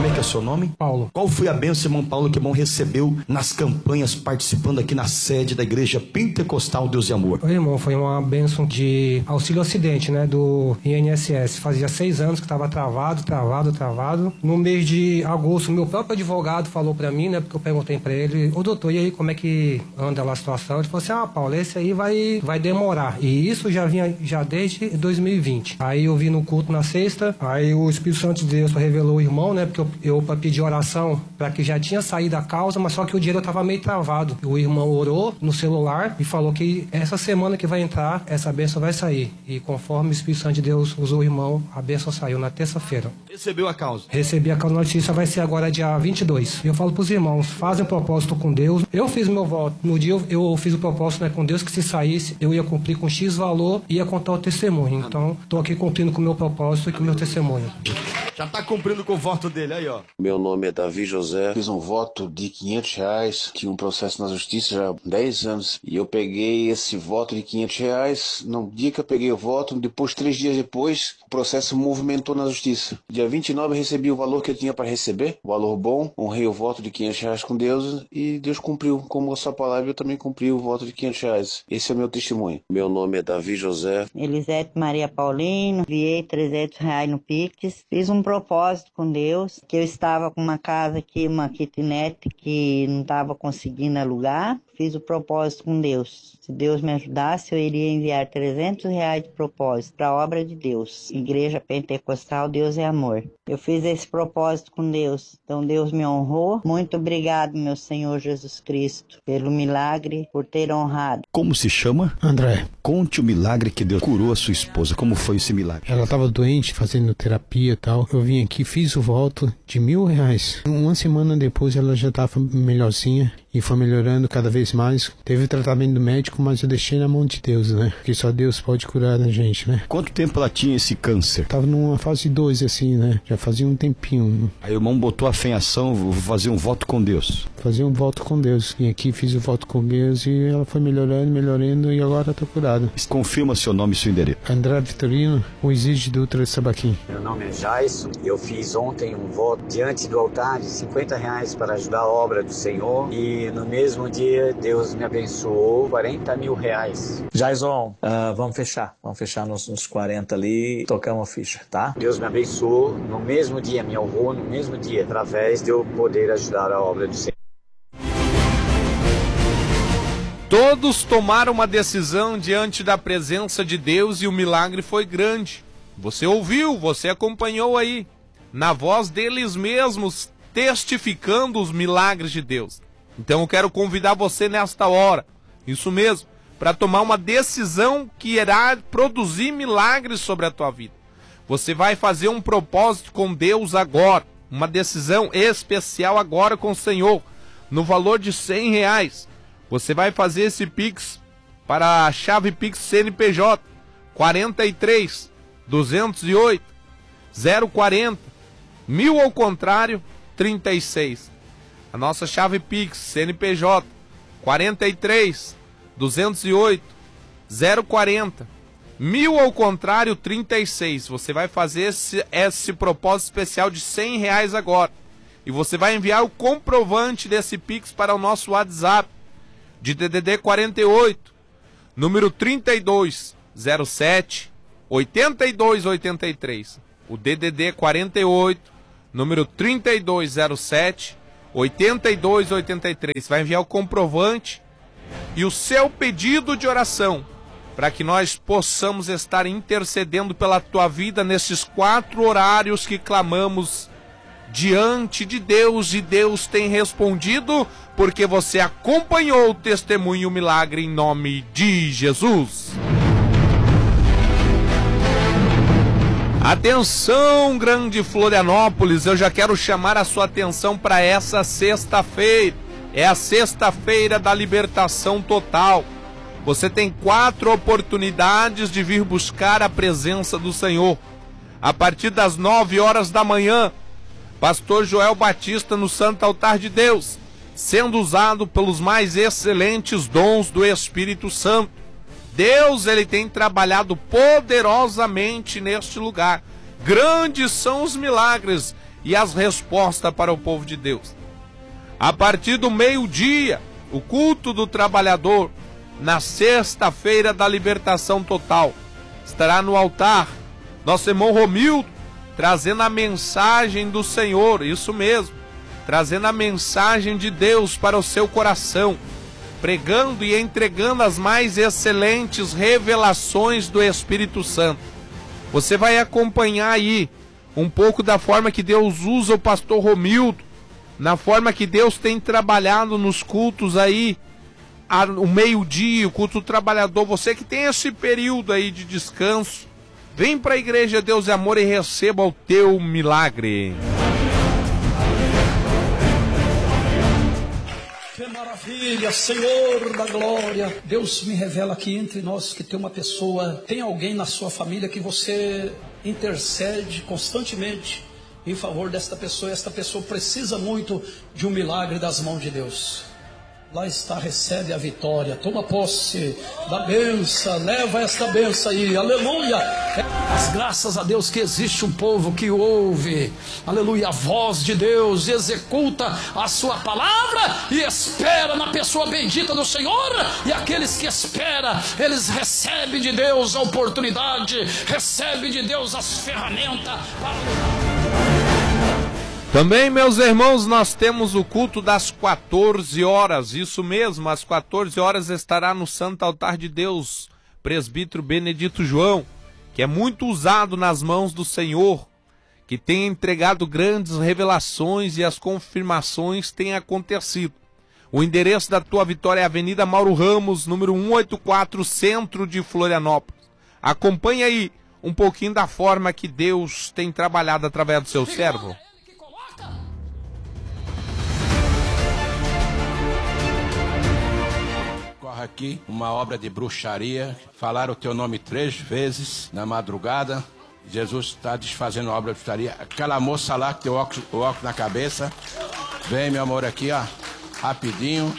Como é que é o seu nome? Paulo. Qual foi a bênção, irmão Paulo, que o irmão recebeu nas campanhas, participando aqui na sede da Igreja Pentecostal Deus e Amor? Oi, irmão, foi uma bênção de auxílio acidente, né, do INSS. Fazia 6 anos que estava travado. No mês de agosto, meu próprio advogado falou pra mim, né, porque eu perguntei pra ele: ô doutor, e aí, como é que anda lá a situação? Ele falou assim: Paulo, esse aí vai demorar. E isso já vinha desde 2020. Aí eu vi no culto na sexta, aí o Espírito Santo de Deus revelou o irmão, né, porque eu para pedir oração para que já tinha saído a causa, mas só que o dinheiro estava meio travado. O irmão orou no celular e falou que essa semana que vai entrar, essa bênção vai sair. E conforme o Espírito Santo de Deus usou o irmão, a bênção saiu na terça-feira. Recebeu a causa? Recebi a causa, notícia vai ser agora dia 22. Eu falo pros irmãos, fazem um propósito com Deus. Eu fiz meu voto. No dia eu fiz o propósito, né, com Deus, que se saísse, eu ia cumprir com X valor e ia contar o testemunho. Então, tô aqui cumprindo com o meu propósito e com o meu testemunho. Já tá cumprindo com o voto dele, aí ó. Meu nome é Davi José, fiz um voto de R$500, tinha um processo na justiça já há 10 anos, e eu peguei esse voto de R$500, no dia que eu peguei o voto, depois 3 dias depois, o processo movimentou na justiça. Dia 29 eu recebi o valor que eu tinha para receber, valor bom, honrei o voto de R$500 com Deus, e Deus cumpriu, como a sua palavra, eu também cumpri o voto de R$500. Esse é o meu testemunho. Meu nome é Davi José. Elisete Maria Paulino, enviei R$300 no Pix, fiz um propósito com Deus, que eu estava com uma casa aqui, uma kitnet, que não estava conseguindo alugar. Fiz o propósito com Deus. Se Deus me ajudasse, eu iria enviar R$300 de propósito para a obra de Deus. Igreja Pentecostal Deus é Amor. Eu fiz esse propósito com Deus. Então Deus me honrou. Muito obrigado, meu Senhor Jesus Cristo, pelo milagre, por ter honrado. Como se chama? André. Conte o milagre que Deus curou a sua esposa. Como foi esse milagre? Ela estava doente, fazendo terapia e tal. Eu vim aqui, fiz o voto de R$1.000. Uma semana depois ela já estava melhorzinha e foi melhorando cada vez mais. Teve tratamento médico, mas eu deixei na mão de Deus, né? Porque só Deus pode curar a gente, né? Quanto tempo ela tinha esse câncer? Tava numa fase 2, assim, né? Já fazia um tempinho. Aí o irmão botou a fé em ação, vou fazer um voto com Deus. Fazer um voto com Deus. Vim aqui, fiz o voto com Deus e ela foi melhorando e agora tá curada. Confirma seu nome e seu endereço. André Vitorino, o Exige Dutra Sabaquim. Meu nome é Jaison. Eu fiz ontem um voto diante do altar de R$50 para ajudar a obra do Senhor. E no mesmo dia, Deus me abençoou R$40.000. Jaison, vamos fechar nos 40 ali e tocar uma ficha, tá? Deus me abençoou no mesmo dia, me honrou no mesmo dia, através de eu poder ajudar a obra do Senhor. Todos tomaram uma decisão diante da presença de Deus e o milagre foi grande. Você ouviu, você acompanhou aí, na voz deles mesmos, testificando os milagres de Deus. Então eu quero convidar você nesta hora, isso mesmo, para tomar uma decisão que irá produzir milagres sobre a tua vida. Você vai fazer um propósito com Deus agora, uma decisão especial agora com o Senhor, no valor de R$100. Você vai fazer esse Pix para a chave Pix CNPJ 43 208 040 1000 ao contrário 36. A nossa chave Pix CNPJ 43 208 040 1000 ao contrário 36. Você vai fazer esse propósito especial de R$100 agora. E você vai enviar o comprovante desse Pix para o nosso WhatsApp de DDD 48, número 3207 8283. O DDD 48, número 3207 8283. Vai enviar o comprovante e o seu pedido de oração para que nós possamos estar intercedendo pela tua vida nesses 4 horários que clamamos diante de Deus, e Deus tem respondido porque você acompanhou o testemunho e o milagre em nome de Jesus. Atenção, Grande Florianópolis, eu já quero chamar a sua atenção para essa sexta-feira. É a sexta-feira da libertação total. Você tem 4 oportunidades de vir buscar a presença do Senhor. A partir das 9 horas da manhã, Pastor Joel Batista no Santo Altar de Deus, sendo usado pelos mais excelentes dons do Espírito Santo. Deus, ele tem trabalhado poderosamente neste lugar. Grandes são os milagres e as respostas para o povo de Deus. A partir do meio-dia, o culto do trabalhador, na sexta-feira da libertação total, estará no altar nosso irmão Romildo, trazendo a mensagem do Senhor, isso mesmo, trazendo a mensagem de Deus para o seu coração, pregando e entregando as mais excelentes revelações do Espírito Santo. Você vai acompanhar aí um pouco da forma que Deus usa o pastor Romildo, na forma que Deus tem trabalhado nos cultos aí, o meio-dia, o culto do trabalhador. Você que tem esse período aí de descanso, vem para a Igreja Deus é Amor e receba o teu milagre. Que maravilha, Senhor da glória. Deus me revela aqui entre nós que tem uma pessoa, tem alguém na sua família que você intercede constantemente em favor desta pessoa. E esta pessoa precisa muito de um milagre das mãos de Deus. Lá está, recebe a vitória, toma posse da bênção, leva esta bênção aí, aleluia. As graças a Deus que existe um povo que ouve, aleluia, a voz de Deus, executa a sua palavra e espera na pessoa bendita do Senhor. E aqueles que esperam, eles recebem de Deus a oportunidade, recebem de Deus as ferramentas para... Também, meus irmãos, nós temos o culto das 14 horas, isso mesmo, às 14 horas estará no Santo Altar de Deus, presbítero Benedito João, que é muito usado nas mãos do Senhor, que tem entregado grandes revelações e as confirmações têm acontecido. O endereço da tua vitória é Avenida Mauro Ramos, número 184, centro de Florianópolis. Acompanhe aí um pouquinho da forma que Deus tem trabalhado através do seu servo. Aqui uma obra de bruxaria, falaram o teu nome 3 vezes na madrugada. Jesus está desfazendo a obra de bruxaria. Aquela moça lá que tem o óculos na cabeça, vem, meu amor, aqui, ó, rapidinho.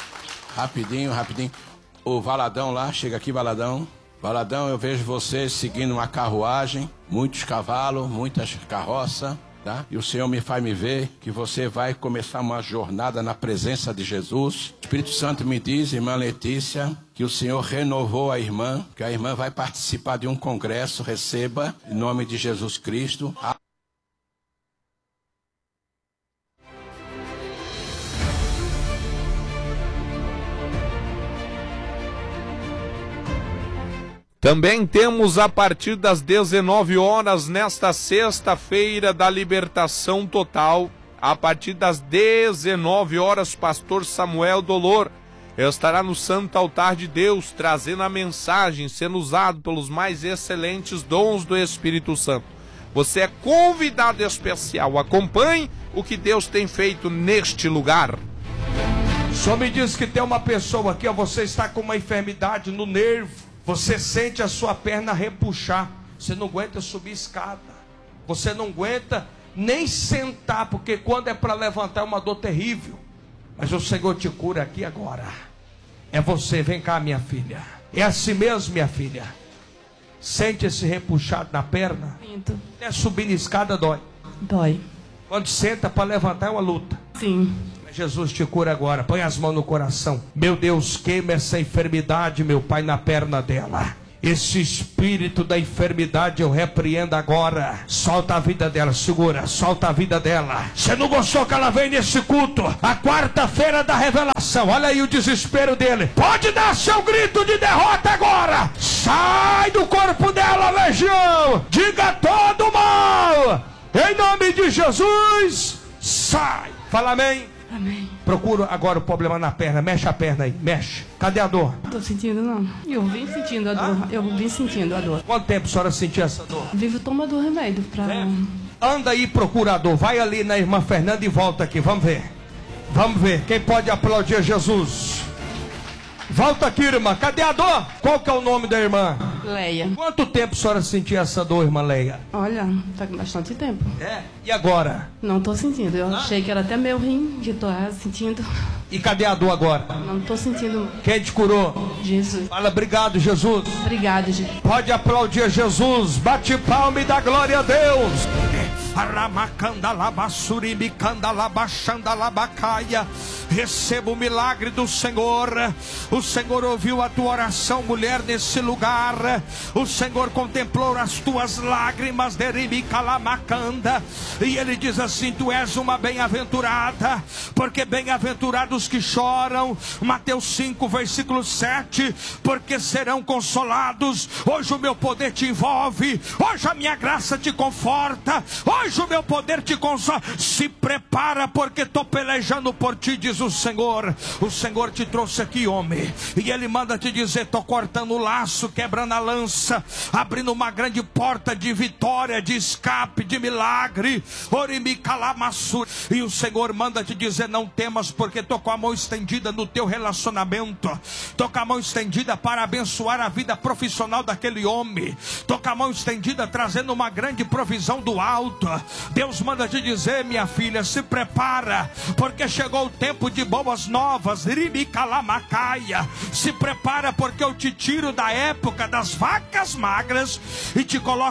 O Valadão lá, chega aqui, Valadão. Valadão, eu vejo você seguindo uma carruagem, muitos cavalos, muitas carroças. Tá? E o Senhor me faz me ver que você vai começar uma jornada na presença de Jesus. O Espírito Santo me diz, irmã Letícia, que o Senhor renovou a irmã, que a irmã vai participar de um congresso, receba, em nome de Jesus Cristo. Também temos a partir das 19 horas, nesta sexta-feira da libertação total, a partir das 19 horas, pastor Samuel Dolor estará no Santo Altar de Deus, trazendo a mensagem, sendo usado pelos mais excelentes dons do Espírito Santo. Você é convidado especial, acompanhe o que Deus tem feito neste lugar. Só me diz que tem uma pessoa aqui, ó, você está com uma enfermidade no nervo. Você sente a sua perna repuxar. Você não aguenta subir escada. Você não aguenta nem sentar, porque quando é para levantar é uma dor terrível. Mas o Senhor te cura aqui agora. É você, vem cá, minha filha. É assim mesmo, minha filha. Sente esse repuxado na perna? Sinto. É subir na escada dói. Dói. Quando senta para levantar é uma luta. Sim. Jesus te cura agora, põe as mãos no coração. Meu Deus, queima essa enfermidade, meu Pai, na perna dela. Esse espírito da enfermidade eu repreendo agora. Solta a vida dela, segura, solta a vida dela. Você não gostou que ela veio nesse culto? A quarta-feira da revelação, olha aí o desespero dele. Pode dar seu grito de derrota agora. Sai do corpo dela, legião. Diga todo mal. Em nome de Jesus, sai. Fala amém. Amém. Procura agora o problema na perna. Mexe a perna aí, mexe. Cadê a dor? Não tô sentindo não. Eu vim sentindo a dor. Eu vim sentindo a dor. Quanto tempo a senhora sentiu essa dor? Vivo tomando remédio pra... Anda aí, procurador. Vai ali na irmã Fernanda e volta aqui. Vamos ver. Vamos ver. Quem pode aplaudir a Jesus? Volta aqui, irmã. Cadê a dor? Qual que é o nome da irmã? Leia. Quanto tempo a senhora sentiu essa dor, irmã Leia? Olha, tá com bastante tempo. É? E agora? Não tô sentindo. Eu achei que era até meu rim que tô sentindo. E cadê a dor agora? Não tô sentindo. Quem te curou? Jesus. Fala, obrigado, Jesus. Obrigado, Jesus. Pode aplaudir a Jesus. Bate palma e dá glória a Deus. Receba o milagre do Senhor. O Senhor ouviu a tua oração, mulher, nesse lugar. O Senhor contemplou as tuas lágrimas, e Ele diz assim: tu és uma bem-aventurada, porque bem-aventurados que choram. Mateus 5, versículo 7, porque serão consolados. Hoje o meu poder te envolve, hoje a minha graça te conforta, hoje o meu poder te consola. Se prepara, porque estou pelejando por ti, diz o Senhor. O Senhor te trouxe aqui, homem, e Ele manda te dizer: estou cortando o laço, quebrando a lança, abrindo uma grande porta de vitória, de escape, de milagre. E o Senhor manda te dizer: não temas, porque estou com a mão estendida no teu relacionamento, estou com a mão estendida para abençoar a vida profissional daquele homem, estou com a mão estendida trazendo uma grande provisão do alto. Deus manda te dizer, minha filha, se prepara, porque chegou o tempo de boas novas. Se prepara, porque eu te tiro da época das vacas magras e te coloco